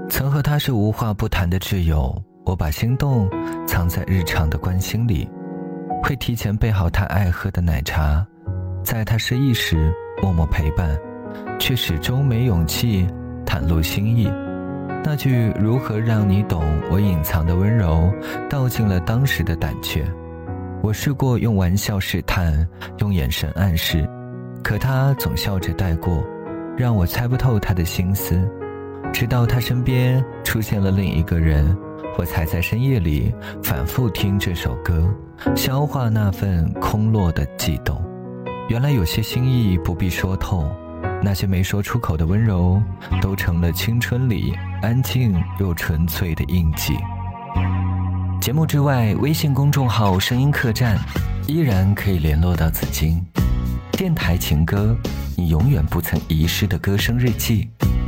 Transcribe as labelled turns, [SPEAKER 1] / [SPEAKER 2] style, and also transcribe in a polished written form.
[SPEAKER 1] 曾和他是无话不谈的挚友，我把心动藏在日常的关心里，会提前备好他爱喝的奶茶，在他失意时默默陪伴，却始终没勇气袒露心意。那句如何让你懂我隐藏的温柔，道尽了当时的胆怯。我试过用玩笑试探，用眼神暗示，可他总笑着带过，让我猜不透他的心思。直到他身边出现了另一个人，我才在深夜里反复听这首歌，消化那份空落的悸动。原来有些心意不必说透，那些没说出口的温柔，都成了青春里安静又纯粹的印记。节目之外，微信公众号声音客栈依然可以联络到紫金。电台情歌，你永远不曾遗失的歌声日记。